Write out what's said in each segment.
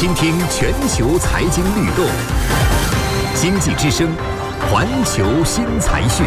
倾听全球财经律动，经济之声，环球新财讯。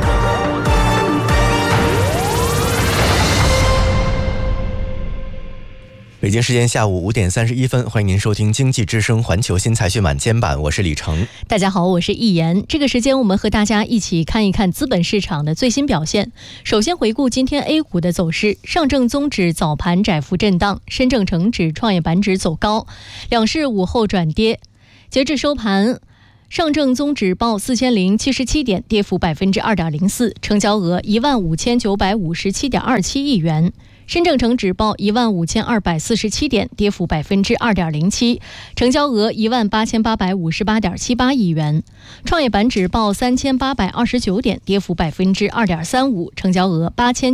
北京时间下午5点31分，欢迎您收听经济之声环球新财讯晚间版，我是李成。 大家好，我是易言。这个时间我们和大家一起看一看资本市场的最新表现。首先回顾今天 A 股的走势，上证综指早盘窄幅震荡，深证成指、创业板指走高，两市午后转跌。截至收盘，上证综指报4077点，跌幅2.04%，成交额15957.27亿元。深证成指报15247点，跌幅2.07%，成交额18858.78亿元。创业板指报3829点，跌幅2.35%，成交额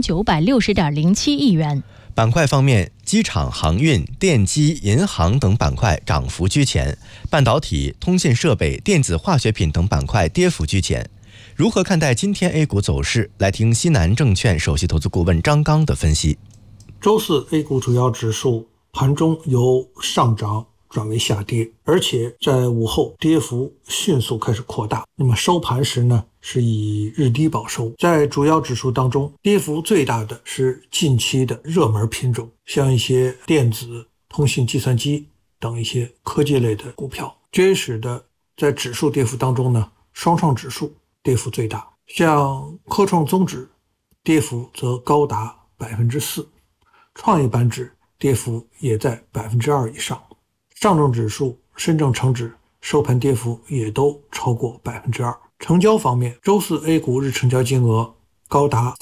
8960.07亿元。 板块方面，机场、航运、电机、银行等板块涨幅居前，半导体、通信设备、电子化学品等板块跌幅居前。如何看待今天 A 股走势？来听西南证券首席投资顾问张刚的分析。 周四 A 股主要指数盘中由上涨转为下跌，而且在午后跌幅迅速开始扩大。那么收盘时呢，是以日低保收。在主要指数当中，跌幅最大的是近期的热门品种，像一些电子、通信、计算机等一些科技类的股票。这使得在指数跌幅当中呢，双创指数跌幅最大，像科创综指跌幅则高达 4%， 创业板指跌幅也在 2% 以上，上证指数、深证成指收盘跌幅也都超过 2%。 成交方面，周四 A 股日成交金额高达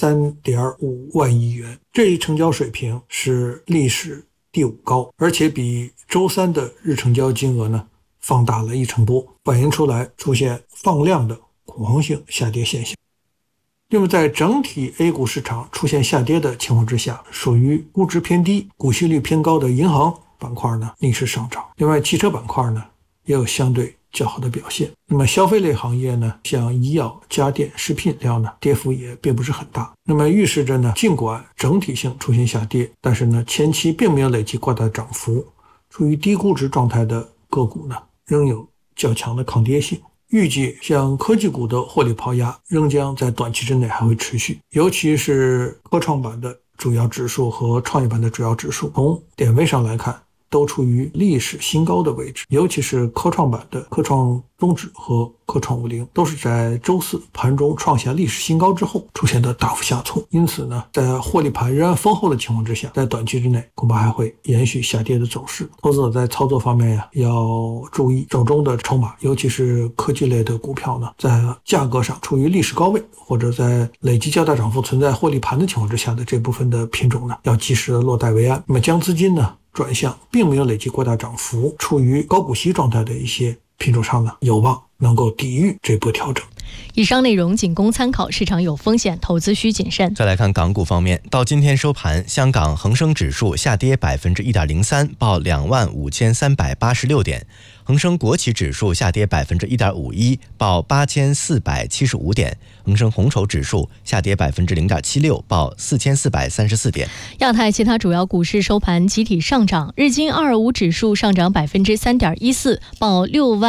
3.5 万亿元，这一成交水平是历史第5高，而且比周三的日成交金额呢放大了1成多，反映出来出现放量的恐慌性下跌现象。那么在整体 A 股市场出现下跌的情况之下，属于估值偏低、股息率偏高的银行板块呢逆势上涨，另外汽车板块呢也有相对较好的表现。那么消费类行业呢，像医药、家电、食品料呢，跌幅也并不是很大。那么预示着呢，尽管整体性出现下跌，但是呢前期并没有累积过大涨幅，处于低估值状态的个股呢仍有较强的抗跌性。预计像科技股的获利抛压仍将在短期之内还会持续，尤其是科创板的主要指数和创业板的主要指数，从点位上来看都处于历史新高的位置，尤其是科创板的科创综指和科创50都是在周四盘中创下历史新高之后出现的大幅下挫，因此呢，在获利盘仍然丰厚的情况之下，在短期之内恐怕还会延续下跌的走势。投资者在操作方面要注意手中的筹码，尤其是科技类的股票呢，在价格上处于历史高位，或者在累积较大涨幅存在获利盘的情况之下的这部分的品种呢，要及时的落袋为安。那么将资金呢转向并没有累积过大涨幅、处于高股息状态的一些品种上呢，有望能够抵御这波调整。 以上内容仅供参考，市场有风险，投资需谨慎。 再来看港股方面，到今天收盘，香港恒生指数下跌 1.03%， 报25,386点；恒生国企指数下跌 1.51%， 报8475点；恒生红筹指数下跌 0.76%， 报4434点。 亚太其他主要股市收盘集体上涨，日经225指数上涨 3.14%， 报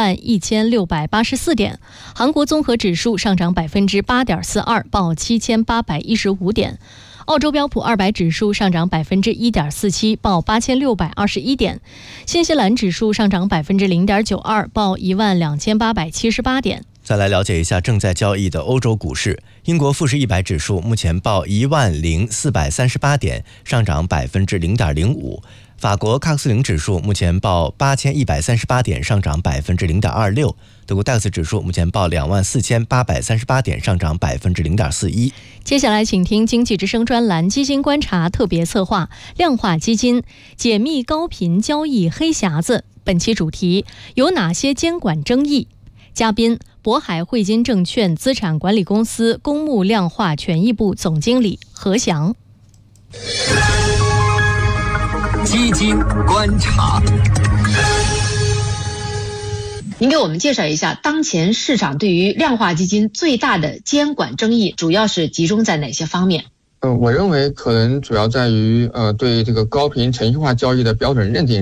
61684点；韩国综合指数上涨 8.42%， 报7815点；澳洲标普200指数上涨 1.47%， 报8621点；新西兰指数上涨 0.92%， 报12878点。 再来了解一下正在交易的欧洲股市。英国富时100指数目前报10438点，上涨 0.05%。法国喀克斯林指数目前报8138点，上涨 0.26%。德国 DAX 指数目前报24838点，上涨 0.41%。 接下来请听经济之声专栏基金观察特别策划，量化基金解密高频交易黑匣子。本期主题有哪些监管争议？嘉宾渤海汇金证券资产管理公司公募量化权益部总经理何翔。 基金观察。 您给我们介绍一下，当前市场对于量化基金最大的监管争议主要是集中在哪些方面？ 我认为可能主要在于对这个高频程序化交易的标准认定上，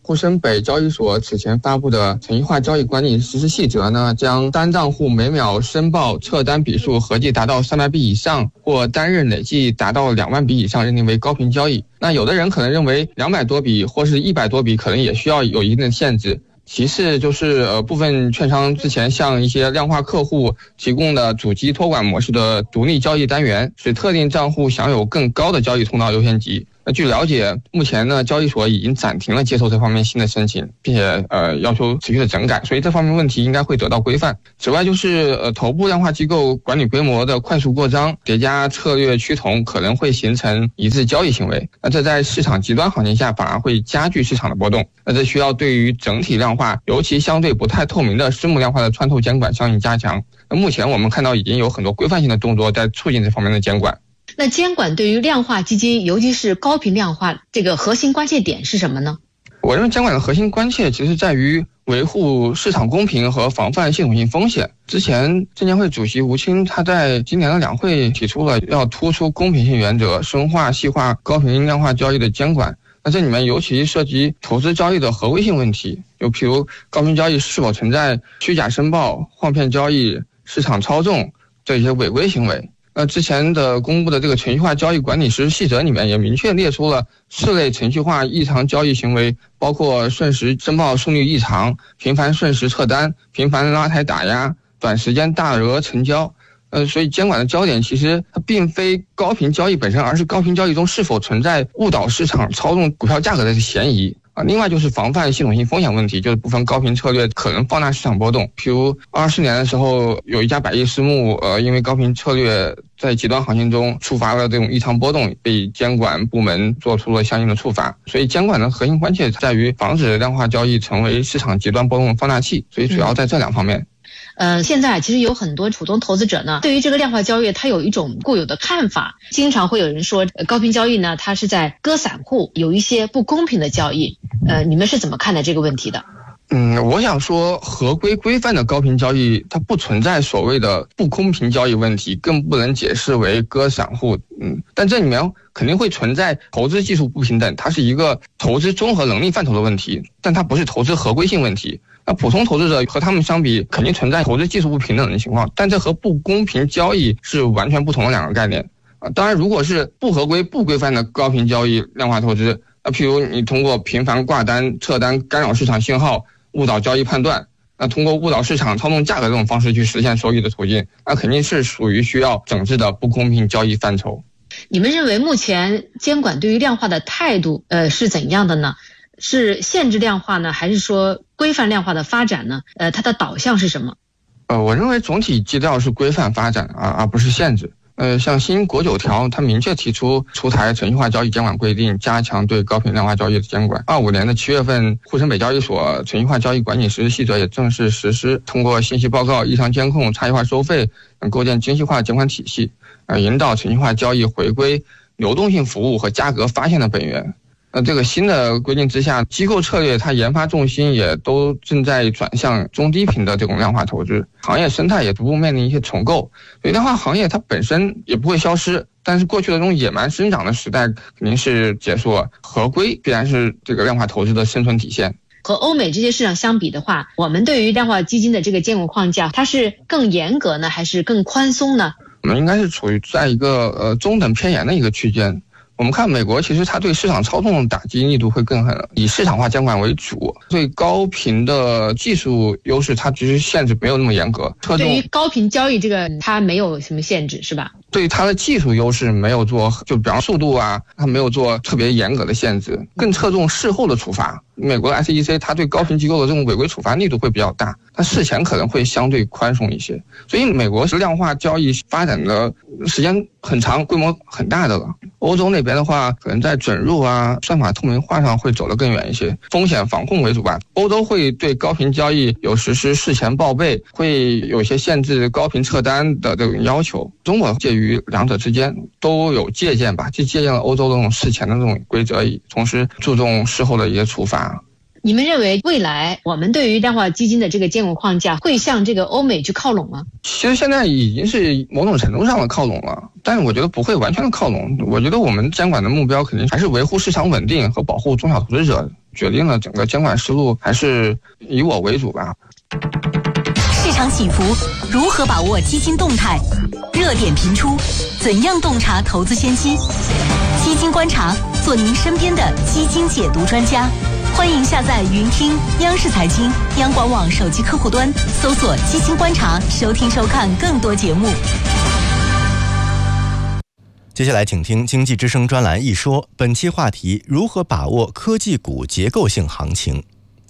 沪深北交易所此前发布的程序化交易管理实施细则呢，将单账户每秒申报撤单笔数合计达到300笔以上，或单日累计达到2万笔以上，认定为高频交易。那有的人可能认为200多笔或是100多笔可能也需要有一定的限制。其次就是部分券商之前向一些量化客户提供的主机托管模式的独立交易单元，使特定账户享有更高的交易通道优先级。据了解，目前呢，交易所已经暂停了接受这方面新的申请，并且要求持续的整改，所以这方面问题应该会得到规范。此外就是头部量化机构管理规模的快速扩张，叠加策略趋同，可能会形成一致交易行为。那这在市场极端行情下反而会加剧市场的波动。那这需要对于整体量化，尤其相对不太透明的私募量化的穿透监管相应加强。那目前我们看到已经有很多规范性的动作在促进这方面的监管。 那监管对于量化基金，尤其是高频量化，这个核心关切点是什么呢？ 我认为监管的核心关切其实在于维护市场公平和防范系统性风险。之前证监会主席吴清他在今年的两会提出了要突出公平性原则，深化细化高频量化交易的监管。那这里面尤其涉及投资交易的合规性问题，就譬如高频交易是否存在虚假申报、换骗交易、市场操纵这些违规行为。之前的公布的这个程序化交易管理实施细则里面也明确列出了4类程序化异常交易行为，包括瞬时申报速率异常、频繁瞬时撤单、频繁拉抬打压、短时间大额成交。所以监管的焦点其实它并非高频交易本身，而是高频交易中是否存在误导市场、操纵股票价格的嫌疑。另外就是防范系统性风险问题，就是部分高频策略可能放大市场波动。譬如24年的时候，有一家百亿私募因为高频策略在极端行情中触发了这种异常波动，被监管部门做出了相应的处罚。所以监管的核心关切在于防止量化交易成为市场极端波动的放大器，所以主要在这2方面。 现在其实有很多普通投资者呢，对于这个量化交易，他有一种固有的看法。经常会有人说，高频交易呢，它是在割散户，有一些不公平的交易。你们是怎么看待这个问题的？ 我想说，合规规范的高频交易，它不存在所谓的不公平交易问题，更不能解释为割散户。但这里面肯定会存在投资技术不平等，它是一个投资综合能力范畴的问题，但它不是投资合规性问题。那普通投资者和他们相比，肯定存在投资技术不平等的情况，但这和不公平交易是完全不同的2个概念。当然，如果是不合规、不规范的高频交易量化投资，譬如你通过频繁挂单、撤单干扰市场信号，误导交易判断，那通过误导市场、操纵价格这种方式去实现收益的途径，那肯定是属于需要整治的不公平交易范畴。 你们认为目前监管对于量化的态度是怎样的呢？是限制量化呢，还是说规范量化的发展呢？它的导向是什么？ 我认为总体基调是规范发展而不是限制。像新国9条，它明确提出出台程序化交易监管规定，加强对高频量化交易的监管。25年的7月份，沪深北交易所程序化交易管理实施细则也正式实施，通过信息报告、异常监控、差异化收费，构建精细化监管体系，引导程序化交易回归流动性服务和价格发现的本源。这个新的规定之下，机构策略它研发重心也都正在转向中低频的这种量化投资，行业生态也逐步面临一些重构。所以量化行业它本身也不会消失，但是过去的这种野蛮生长的时代肯定是结束了，合规必然是这个量化投资的生存体现。 和欧美这些市场相比的话，我们对于量化基金的这个监管框架，它是更严格呢，还是更宽松呢？ 我们应该是处于在一个中等偏严的一个区间。我们看美国，其实它对市场操纵的打击力度会更狠，以市场化监管为主，对高频的技术优势它其实限制没有那么严格。 对于高频交易这个它没有什么限制是吧？ 对于它的技术优势没有做，就比方速度啊，它没有做特别严格的限制，更侧重事后的处罚。美国 SEC 它对高频机构的这种违规处罚力度会比较大，它事前可能会相对宽松一些。所以美国是量化交易发展的时间很长、规模很大的了。欧洲那边的话，可能在准入啊、算法透明化上会走得更远一些，风险防控为主吧。欧洲会对高频交易有实施事前报备，会有些限制高频撤单的这种要求。中国介于两者之间，都有借鉴吧，就借鉴了欧洲的这种事前的这种规则，同时注重事后的一些处罚。 你们认为未来我们对于量化基金的这个监管框架会向这个欧美去靠拢吗？ 其实现在已经是某种程度上的靠拢了，但是我觉得不会完全的靠拢。我觉得我们监管的目标肯定还是维护市场稳定和保护中小投资者。 决定了整个监管思路还是以我为主吧。 市场起伏，如何把握基金动态？热点频出，怎样洞察投资先机？基金观察，做您身边的基金解读专家。欢迎下载云听央视财经、央广网手机客户端，搜索“基金观察”，收听收看更多节目。 接下来请听经济之声专栏一说，本期话题：如何把握科技股结构性行情。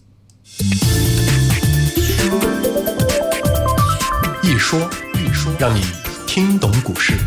一说，让你听懂股市。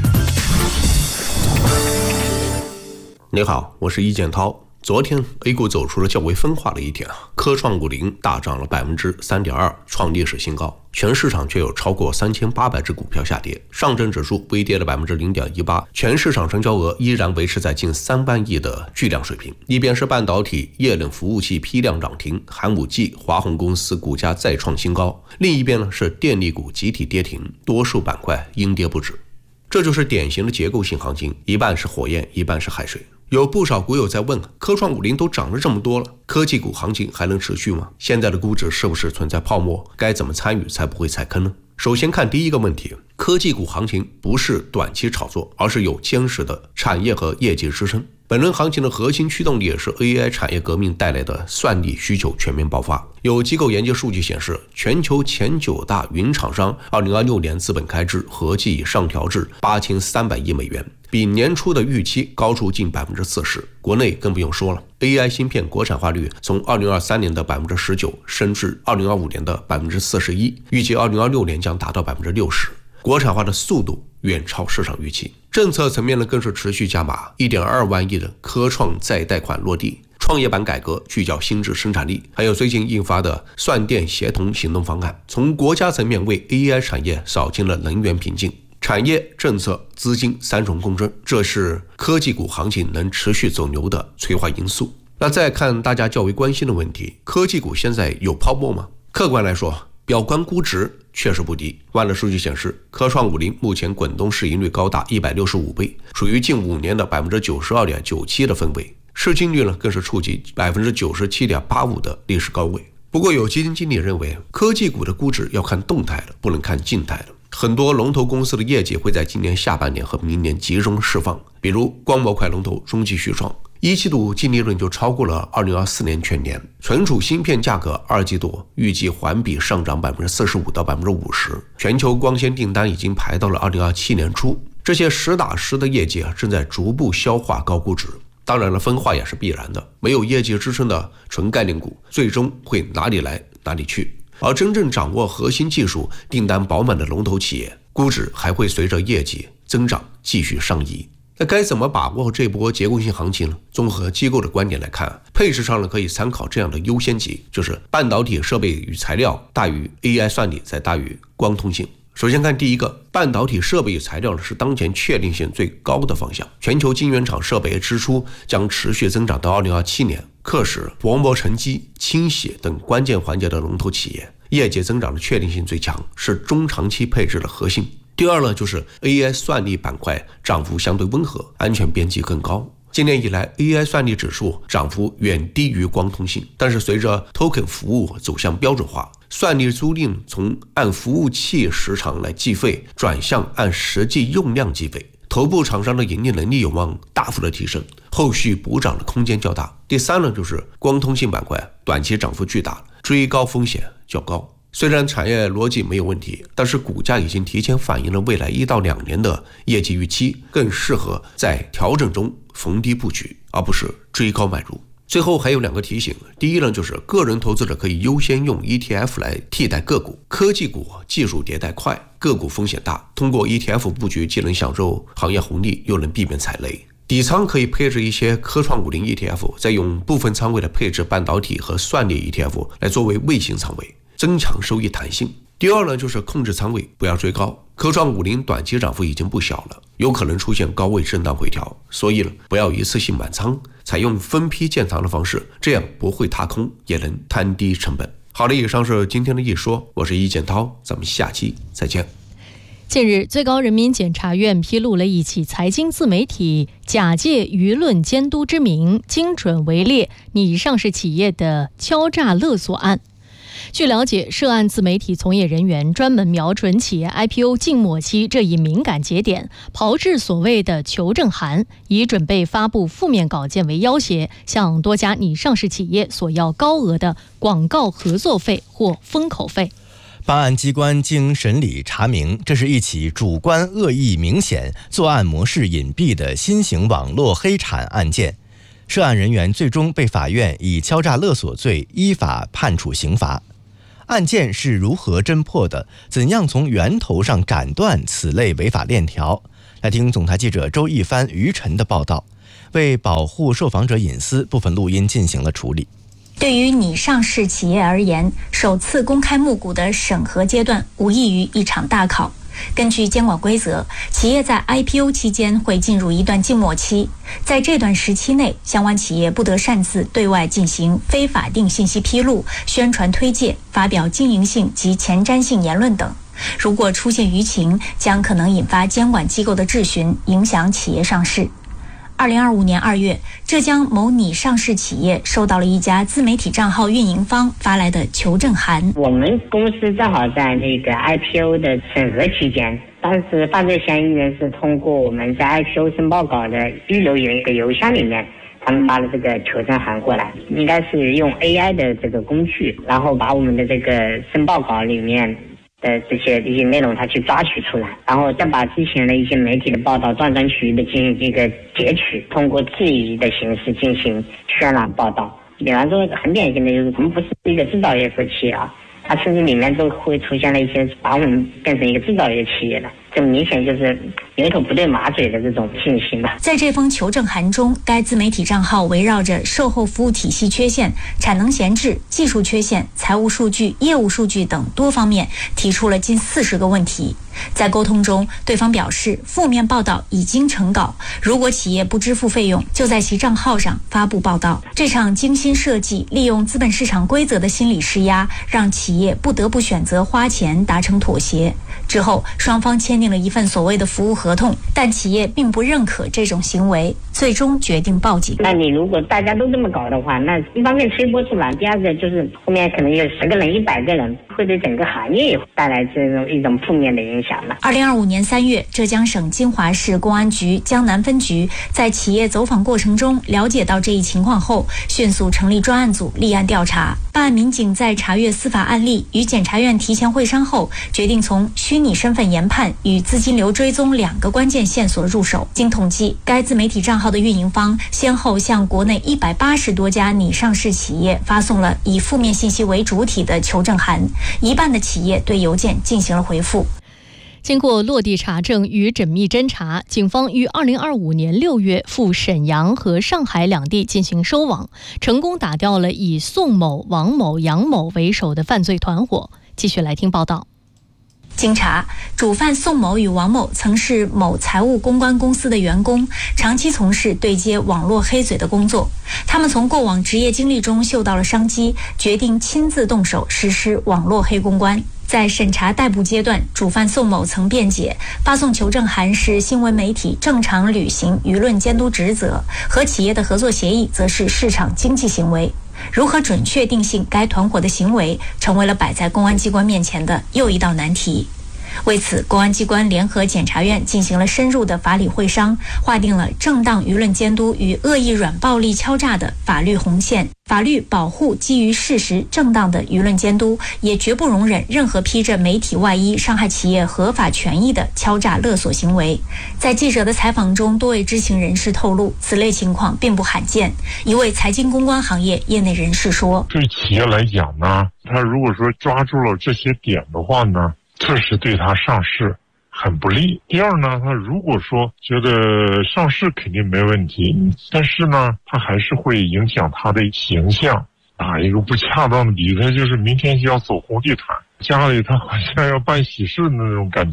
你好，我是易建涛。昨天 A 股走出了较为分化的一天，科创股零大涨了 3.2%， 创历史新高，全市场却有超过3800只股票下跌，上证指数微跌了 0.18%， 全市场成交额依然维持在近3万亿的巨量水平。一边是半导体、液冷服务器批量涨停，寒武纪、华虹公司股价再创新高，另一边呢是电力股集体跌停，多数板块阴跌不止。这就是典型的结构性行情，一半是火焰，一半是海水。有不少股友在问，科创股零都涨了这么多了，科技股行情还能持续吗？现在的估值是不是存在泡沫？该怎么参与才不会踩坑呢？首先看第一个问题，科技股行情不是短期炒作，而是有坚实的产业和业绩支撑。本轮行情的核心驱动力也是 AI 产业革命带来的算力需求全面爆发。有机构研究数据显示，全球前9大云厂商2026年资本开支合计上调至8300亿美元，比年初的预期高出近 40%。 国内更不用说了， AI 芯片国产化率从2023年的 19% 升至2025年的 41%， 预计2026年将达到 60%， 国产化的速度远超市场预期。政策层面呢，更是持续加码，1.2万亿的科创再贷款落地，创业板改革聚焦新质生产力，还有最近印发的算电协同行动方案，从国家层面为 AI 产业扫清了能源瓶颈。产业、政策、资金3重共振，这是科技股行情能持续走牛的催化因素。那再看大家较为关心的问题，科技股现在有泡沫吗？客观来说，表观估值确实不低。万乐数据显示，科创五零目前滚动市盈率高达165倍，属于近5年的 92.97% 的分位，市净率呢更是触及 97.85% 的历史高位。不过有基金经理认为，科技股的估值要看动态的，不能看静态的。很多龙头公司的业绩会在今年下半年和明年集中释放，比如光模块龙头中继续创，1季度净利润就超过了2024年全年，存储芯片价格2季度预计环比上涨 45% 到 50%， 全球光纤订单已经排到了2027年初。这些实打实的业绩正在逐步消化高估值。当然了，分化也是必然的，没有业绩支撑的纯概念股最终会哪里来哪里去，而真正掌握核心技术、订单饱满的龙头企业，估值还会随着业绩增长继续上移。那该怎么把握这波结构性行情呢？综合机构的观点来看，配置上呢可以参考这样的优先级，就是半导体设备与材料大于 AI 算力，再大于光通信。首先看第一个，半导体设备与材料是当前确定性最高的方向，全球晶圆厂设备支出将持续增长到2027年，刻使薄膜沉积、清洗等关键环节的龙头企业，业绩增长的确定性最强，是中长期配置的核心。第二呢，就是 AI 算力板块涨幅相对温和，安全边际更高。今年以来 AI 算力指数涨幅远低于光通信，但是随着 token 服务走向标准化，算力租赁从按服务器时长来计费转向按实际用量计费，头部厂商的盈利能力有望大幅的提升，后续补涨的空间较大。第三呢，就是光通信板块短期涨幅巨大，追高风险较高。虽然产业逻辑没有问题，但是股价已经提前反映了未来1到2年的业绩预期，更适合在调整中逢低布局，而不是追高买入。最后还有2个提醒，第一呢，就是个人投资者可以优先用 ETF 来替代个股，科技股技术迭代快，个股风险大，通过 ETF 布局既能享受行业红利，又能避免踩雷。底仓可以配置一些科创50 ETF， 再用部分仓位来配置半导体和算力 ETF 来作为卫星仓位，增强收益弹性。第二呢，就是控制仓位，不要追高。科创50短期涨幅已经不小了，有可能出现高位震荡回调，所以呢，不要一次性满仓，采用分批建仓的方式，这样不会踏空，也能摊低成本。好的，以上是今天的一说，我是易建涛，咱们下期再见。 近日，最高人民检察院披露了一起财经自媒体假借舆论监督之名，精准围猎拟上市企业的敲诈勒索案。据了解，涉案自媒体从业人员专门瞄准企业 IPO 静默期这一敏感节点，炮制所谓的求证函，以准备发布负面稿件为要挟，向多家拟上市企业索要高额的广告合作费或封口费。 办案机关经审理查明，这是一起主观恶意明显、作案模式隐蔽的新型网络黑产案件。涉案人员最终被法院以敲诈勒索罪依法判处刑罚。案件是如何侦破的？怎样从源头上斩断此类违法链条？来听总台记者周一帆、于晨的报道。为保护受访者隐私，部分录音进行了处理。 对于拟上市企业而言，首次公开募股的审核阶段无异于一场大考。根据监管规则，企业在 IPO 期间会进入一段静默期，在这段时期内，相关企业不得擅自对外进行非法定信息披露、宣传推介、发表经营性及前瞻性言论等。如果出现舆情，将可能引发监管机构的质询，影响企业上市。2025年2月，浙江某拟上市企业收到了一家自媒体账号运营方发来的求证函。 我们公司正好在那个 IPO 的审核期间，当时犯罪嫌疑人是通过我们在 IPO 申报稿的预留有一个邮箱里面，他们发了这个求证函过来，应该是用 AI 的这个工具，然后把我们的这个申报稿里面的这些内容它去抓取出来，然后再把之前的一些媒体的报道断章取义的进行一个截取，通过质疑的形式进行渲染报道。比方说很典型的就是我们不是一个制造业企业啊，它甚至里面都会出现了一些把我们变成一个制造业企业的，这明显就是牛头不对马嘴的这种信息嘛。 在这封求证函中，该自媒体账号围绕着售后服务体系缺陷、产能闲置、技术缺陷、财务数据、业务数据等多方面提出了近40个问题。在沟通中，对方表示负面报道已经成稿，如果企业不支付费用，就在其账号上发布报道。这场精心设计、利用资本市场规则的心理施压，让企业不得不选择花钱达成妥协。之后，双方签订了一份所谓的服务合同，但企业并不认可这种行为，最终决定报警。 那你如果大家都这么搞的话，那一方面推波助澜，第二个就是后面可能有10个人、100个人，会对整个行业带来一种负面的影响了。 2025年3月，浙江省金华市公安局江南分局在企业走访过程中了解到这一情况后，迅速成立专案组立案调查。办案民警在查阅司法案例与检察院提前会商后，决定从虚拟身份研判与资金流追踪2个关键线索入手。经统计，该自媒体账号的运营方先后向国内180多家拟上市企业发送了以负面信息为主体的求证函，一半的企业对邮件进行了回复。 经过落地查证与缜密侦查，警方于2025年6月赴沈阳和上海2地进行收网，成功打掉了以宋某、王某、杨某为首的犯罪团伙。继续来听报道。 经查，主犯宋某与王某曾是某财务公关公司的员工，长期从事对接网络黑嘴的工作。他们从过往职业经历中嗅到了商机，决定亲自动手实施网络黑公关。在审查逮捕阶段，主犯宋某曾辩解，发送求证函是新闻媒体正常履行舆论监督职责，和企业的合作协议则是市场经济行为。如何准确定性该团伙的行为，成为了摆在公安机关面前的又一道难题。为此，公安机关联合检察院进行了深入的法理会商，划定了正当舆论监督与恶意软暴力敲诈的法律红线。法律保护基于事实正当的舆论监督，也绝不容忍任何披着媒体外衣伤害企业合法权益的敲诈勒索行为。在记者的采访中，多位知情人士透露，此类情况并不罕见。一位财经公关行业业内人士说：“ 对企业来讲呢，他如果说抓住了这些点的话呢，这是对他上市很不利。第二呢，他如果说觉得上市肯定没问题，但是呢，他还是会影响他的形象。打一个不恰当的比喻，他就是明天就要走红地毯，家里他好像要办喜事的那种感觉，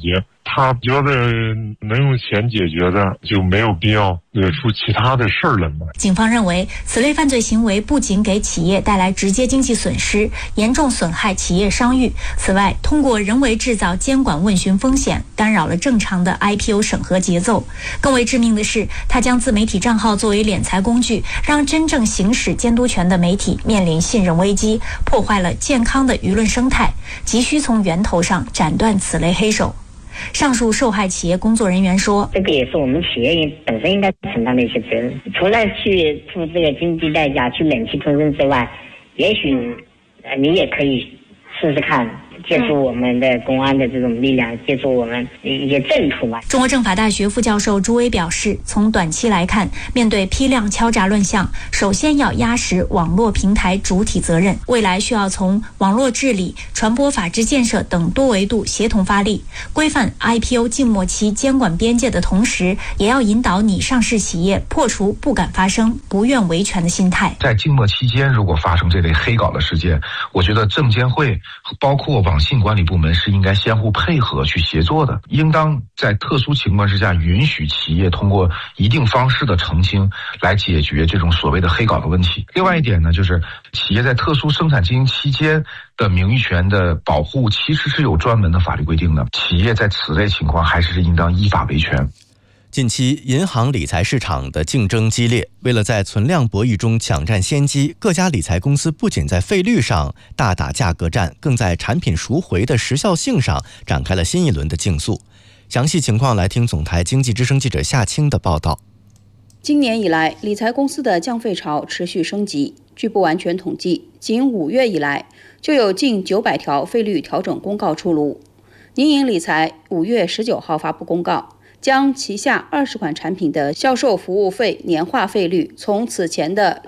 他觉得能用钱解决的，就没有必要惹出其他的事儿来嘛。 警方认为，此类犯罪行为不仅给企业带来直接经济损失，严重损害企业商誉。此外，通过人为制造监管问询风险，干扰了正常的 IPO 审核节奏。更为致命的是，他将自媒体账号作为敛财工具，让真正行使监督权的媒体面临信任危机，破坏了健康的舆论生态，急需从源头上斩断此类黑手。上述受害企业工作人员说， 这个也是我们企业本身应该承担的一些责任，除了去付这个经济代价去忍气吞声之外，也许你也可以试试看，借助我们的公安的这种力量，借助我们一些政府吧。 中国政法大学副教授朱威表示，从短期来看，面对批量敲诈乱象，首先要压实网络平台主体责任，未来需要从网络治理、传播法治建设等多维度协同发力，规范 IPO 静默期监管边界的同时，也要引导拟上市企业破除不敢发声、不愿维权的心态。 在静默期间，如果发生这类黑稿的事件，我觉得证监会包括网信管理部门是应该相互配合去协作的，应当在特殊情况之下允许企业通过一定方式的澄清来解决这种所谓的黑稿的问题。另外一点呢，就是企业在特殊生产经营期间的名誉权的保护其实是有专门的法律规定的，企业在此类情况还是应当依法维权。 近期银行理财市场的竞争激烈，为了在存量博弈中抢占先机，各家理财公司不仅在费率上大打价格战，更在产品赎回的时效性上展开了新一轮的竞速。详细情况来听总台经济之声记者夏青的报道。 今年以来，理财公司的降费潮持续升级。据不完全统计，仅5月以来就有近900条费率调整公告出炉。宁银理财5月19号发布公告，将旗下20款产品的销售服务费年化费率从此前的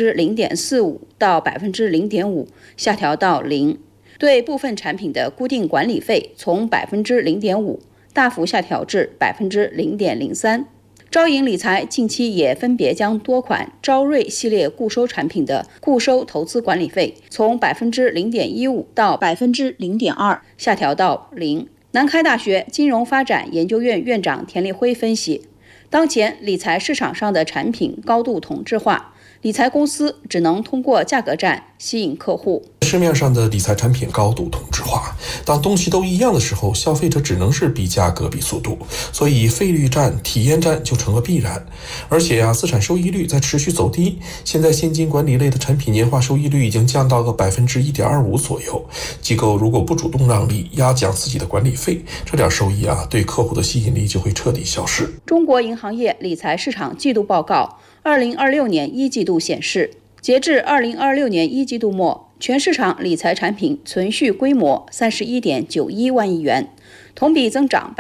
0.45% 到 0.5% 下调到0%，对部分产品的固定管理费从 0.5% 大幅下调至 0.03%。招银理财近期也分别将多款招瑞系列固收产品的固收投资管理费从 0.15% 到 0.2% 下调到0%。南开大学金融发展研究院院长田立辉分析，当前理财市场上的产品高度同质化，理财公司只能通过价格战吸引客户。 市面上的理财产品高度同质化，当东西都一样的时候，消费者只能是比价格比速度，所以费率战、体验战就成了必然。而且资产收益率在持续走低，现在现金管理类的产品年化收益率已经降到个 1.25% 左右。机构如果不主动让利，压降自己的管理费，这点收益对客户的吸引力就会彻底消失。 中国银行业理财市场季度报告2026年1季度显示，截至2026年1季度末，全市场理财产品存续规模 31.91 万亿元，同比增长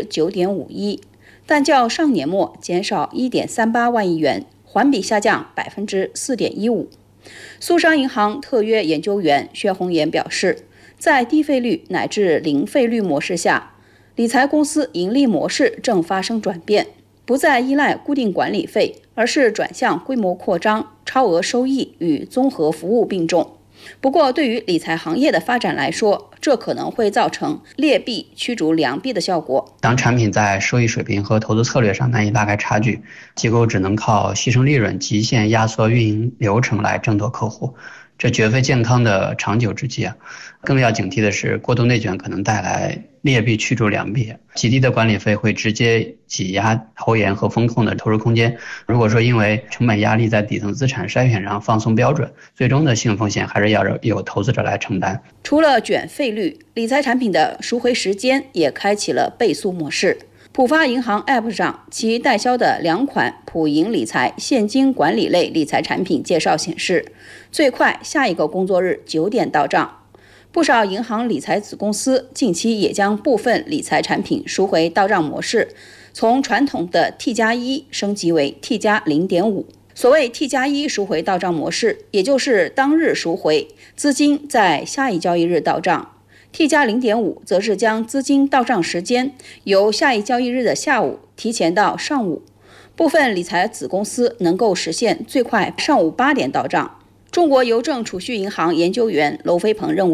9.51%， 但较上年末减少 1.38 万亿元，环比下降 4.15%。苏商银行特约研究员薛红岩表示，在低费率乃至零费率模式下，理财公司盈利模式正发生转变，不再依赖固定管理费，而是转向规模扩张、超额收益与综合服务并重。不过，对于理财行业的发展来说，这可能会造成劣币驱逐良币的效果。 当产品在收益水平和投资策略上难以拉开差距，机构只能靠牺牲利润、极限压缩运营流程来争夺客户，这绝非健康的长久之计。更要警惕的是，过度内卷可能带来劣币驱逐良币，极低的管理费会直接挤压投研和风控的投入空间。如果说因为成本压力在底层资产筛选上放松标准，最终的信用风险还是要由投资者来承担。 除了卷费率，理财产品的赎回时间也开启了倍速模式。浦发银行 App 上其代销的2款普银理财现金管理类理财产品介绍显示，最快下一个工作日9点到账。不少银行理财子公司近期也将部分理财产品赎回到账模式从传统的 T+1 升级为 T+0.5。所谓 T+1 赎回到账模式，也就是当日赎回，资金在下一交易日到账。T+0.5 则是将资金到账时间由下一交易日的下午提前到上午，部分理财子公司能够实现最快上午8点到账。中国邮政储蓄银行研究员娄飞鹏认为，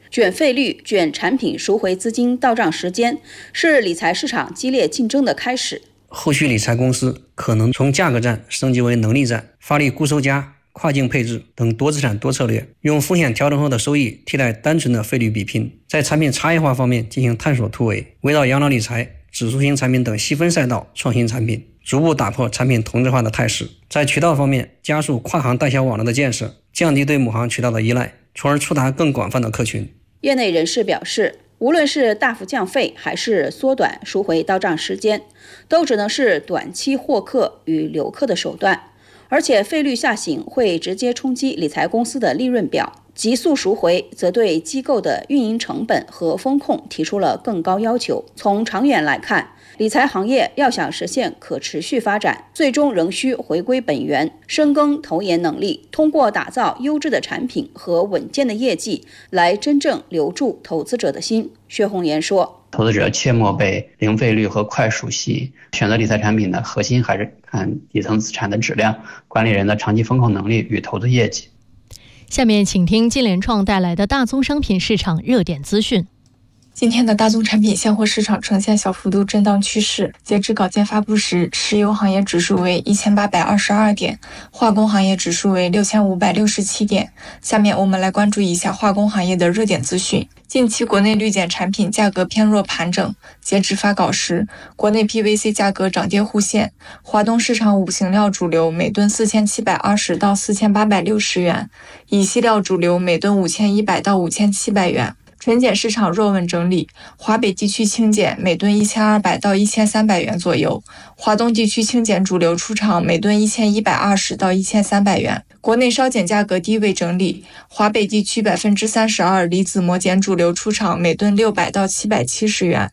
卷费率、卷产品赎回资金到账时间，是理财市场激烈竞争的开始。 后续理财公司可能从价格战升级为能力战，发力固收加、跨境配置等多资产多策略，用风险调整后的收益替代单纯的费率比拼，在产品差异化方面进行探索突围，围绕养老理财、指数型产品等细分赛道创新产品，逐步打破产品同质化的态势。在渠道方面，加速跨行代销网络的建设，降低对母行渠道的依赖，从而触达更广泛的客群。 业内人士表示，无论是大幅降费还是缩短赎回到账时间，都只能是短期获客与留客的手段，而且费率下行会直接冲击理财公司的利润表，急速赎回则对机构的运营成本和风控提出了更高要求。从长远来看，理财行业要想实现可持续发展，最终仍需回归本源，深耕投研能力，通过打造优质的产品和稳健的业绩，来真正留住投资者的心。薛红岩说， 投资者切莫被零费率和快熟吸引，选择理财产品的核心还是看底层资产的质量、管理人的长期风控能力与投资业绩。 下面请听金联创带来的大宗商品市场热点资讯。 今天的大宗产品现货市场呈现小幅度震荡趋势，截至稿件发布时，石油行业指数为1822点，化工行业指数为6567点。下面我们来关注一下化工行业的热点资讯。近期国内绿碱产品价格偏弱盘整，截至发稿时，国内 PVC 价格涨跌互现，华东市场五行料主流每吨4720到4860元，乙烯料主流每吨5100到5700元。纯碱市场弱稳整理，华北地区轻碱每吨1200到1300元左右，华东地区轻碱主流出厂每吨1120到1300元。国内烧碱价格低位整理，华北地区32%离子膜碱主流出厂每吨600到770元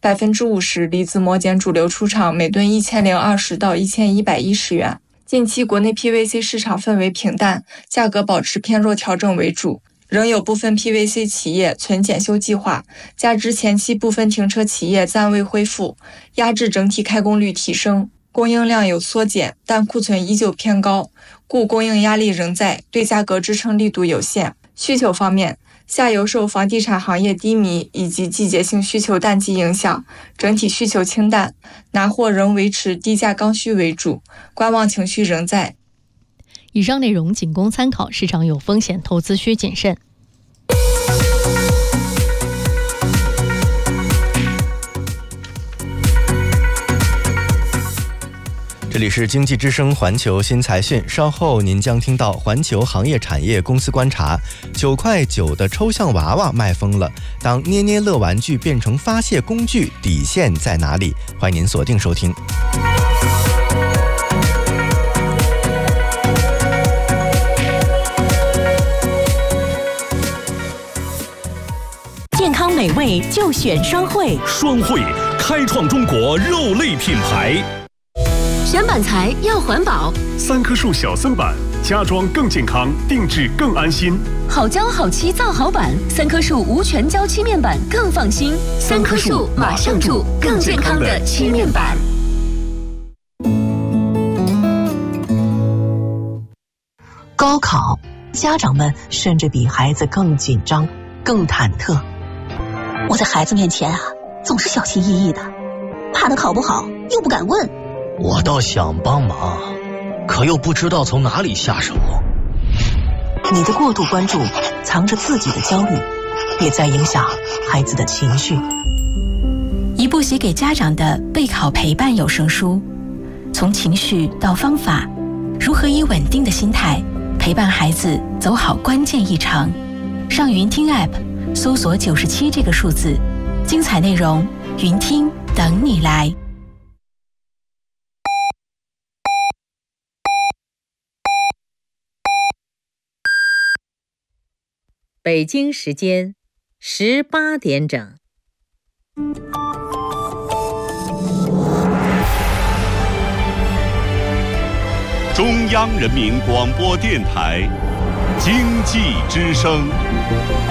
，50%离子膜碱主流出厂每吨1020到1110元。近期国内 PVC 市场氛围平淡，价格保持偏弱调整为主。仍有部分 PVC 企业存检修计划，加之前期部分停车企业暂未恢复，压制整体开工率提升，供应量有缩减，但库存依旧偏高，故供应压力仍在，对价格支撑力度有限。需求方面，下游受房地产行业低迷以及季节性需求淡季影响，整体需求清淡，拿货仍维持低价刚需为主，观望情绪仍在。 以上内容仅供参考，市场有风险，投资需谨慎。 这里是经济之声环球新财讯，稍后您将听到环球行业产业公司观察，9块9的抽象娃娃卖疯了，当捏捏乐玩具变成发泄工具，底线在哪里？欢迎您锁定收听。 健康美味就选双汇， 双汇开创中国肉类品牌。 选板材要环保 ，3棵树小森板，家装更健康，定制更安心。 好胶好漆造好板，3棵树无全胶漆面板更放心。3棵树马上住更健康的漆面板。 高考，家长们甚至比孩子更紧张、更忐忑。 我在孩子面前总是小心翼翼的，怕他考不好又不敢问。 我倒想帮忙，可又不知道从哪里下手。 你的过度关注藏着自己的焦虑，也在影响孩子的情绪。 一部写给家长的备考陪伴有声书，从情绪到方法，如何以稳定的心态陪伴孩子走好关键一程。上云听 App 搜索97这个数字，精彩内容云听等你来。 北京时间18点整。 中央人民广播电台经济之声。